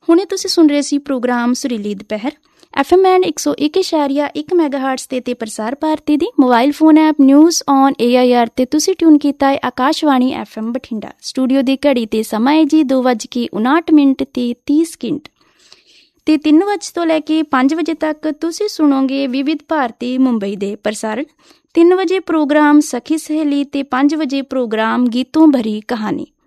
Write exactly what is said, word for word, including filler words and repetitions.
ਹੁਣੇ ਤੁਸੀਂ ਸੁਣ ਰਹੇ ਸੀ ਪ੍ਰੋਗਰਾਮ ਸੁਰੀਲੀ ਦੁਪਹਿਰ ਐਫ ਐਮ ਐਂਡ ਇੱਕ ਸੌ ਇੱਕ ਇਸ਼ਾਰੀਆ ਇੱਕ ਮੈਗਾ ਹਾਰਟਸ 'ਤੇ ਤੇ ਪ੍ਰਸਾਰ ਭਾਰਤੀ ਦੀ mobile phone app news on A I R 'ਤੇ ਤੁਸੀਂ ਟਿਊਨ ਕੀਤਾ ਹੈ Akashvani F M Bathinda. Studio ਦੀ ਘੜੀ 'ਤੇ ਸਮਾਂ ਹੈ ਜੀ ਦੋ ਵੱਜ ਕੇ ਉਣਾਹਠ ਮਿੰਟ ਅਤੇ ਤੀਹ ਸਕਿੰਟ ਅਤੇ ਤਿੰਨ ਵਜੇ ਤੋਂ ਲੈ ਕੇ ਪੰਜ ਵਜੇ ਤੱਕ ਤੁਸੀਂ ਸੁਣੋਗੇ ਵਿਵਿਧ ਭਾਰਤੀ ਮੁੰਬਈ ਦੇ ਪ੍ਰਸਾਰਣ। ਤਿੰਨ ਵਜੇ ਪ੍ਰੋਗਰਾਮ ਸਖੀ ਸਹੇਲੀ ਅਤੇ ਪੰਜ ਵਜੇ ਪ੍ਰੋਗਰਾਮ ਗੀਤੋਂ ਭਰੀ ਕਹਾਣੀ।